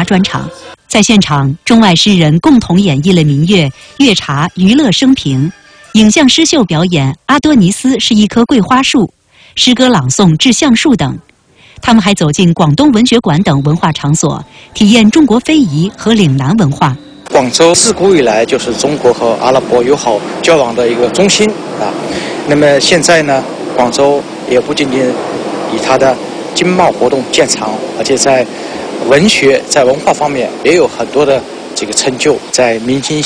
专场。在现场，中外诗人共同演绎了民乐《乐茶娱乐生平》，影像诗秀表演《阿多尼斯是一棵桂花树》，诗歌朗诵《致橡树》等。他们还走进广东文学馆等文化场所，体验中国非遗和岭南文化。 广州自古以来就是中国和阿拉伯友好交往的一个中心啊。那么现在呢，广州也不仅仅以它的经贸活动见长，而且在文学、在文化方面也有很多的这个成就，在明星